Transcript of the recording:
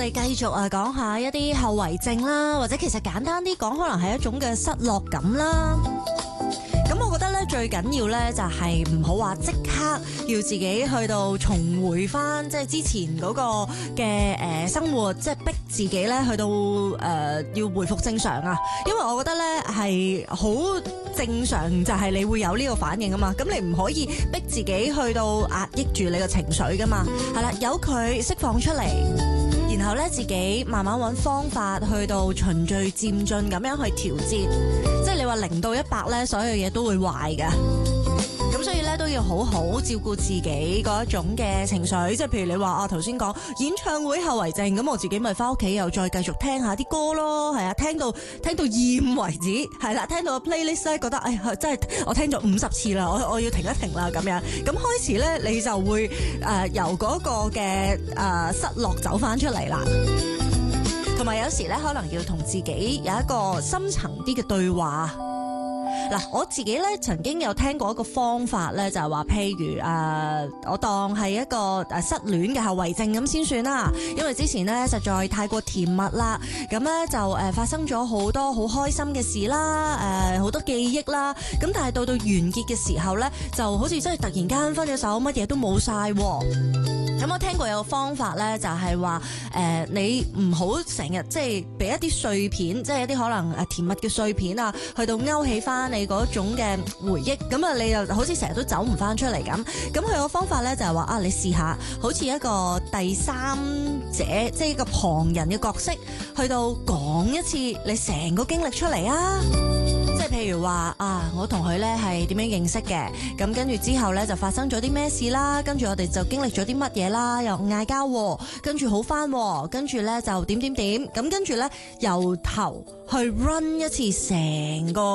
哋繼續講下一啲後遺症啦，或者其實簡單啲講，可能係一種嘅失落感啦。咁我覺得咧最緊要咧就係唔好話即刻要自己去到重回翻即係之前嗰個嘅生活，即係逼自己咧去到要回復正常啊。因為我覺得咧係好正常，就係你會有呢個反應啊嘛。咁你唔可以逼自己去到壓抑住你嘅情緒噶嘛。係啦，由佢釋放出嚟。然後咧，自己慢慢揾方法去到循序漸進咁樣去調節，即係你話0到100咧，所有嘢都會壞㗎。咁所以咧都要好好照顧自己嗰一種嘅情緒，即係譬如你話頭先講演唱會後遺症，咁我自己咪翻屋企又再繼續聽下啲歌咯，係啊，聽到厭為止，係啦，聽到個 playlist 咧覺得真係我聽咗50次啦，我要停一停啦咁樣，咁開始咧你就會由嗰個嘅失落走翻出嚟啦。同埋有時咧可能要同自己有一個深層啲嘅對話。嗱，我自己咧曾經有聽過一個方法咧，就係話，譬如我當係一個失戀嘅後遺症咁先算啦。因為之前咧實在太過甜蜜啦，咁咧就發生咗好多好開心嘅事啦，好多記憶啦。咁但係到完結嘅時候咧，就好似真係突然間分咗手，乜嘢都冇晒。咁我聽過有個方法咧，就係話你唔好成日即係俾一啲碎片，即係一啲可能甜蜜嘅碎片啊，去到勾起翻你嗰種嘅回憶。咁啊，你又好似成日都走唔翻出嚟咁。咁佢個方法咧就係話你試下好似一個第三者，即係一個旁人嘅角色，去到講一次你成個經歷出嚟啊！即係譬如話我同佢咧係點樣認識嘅，咁跟住之後咧就發生咗啲咩事啦，跟住我哋就經歷咗啲乜嘢啦，又嗌交，跟住好翻，跟住咧就點，咁跟住咧由頭去 run 一次成個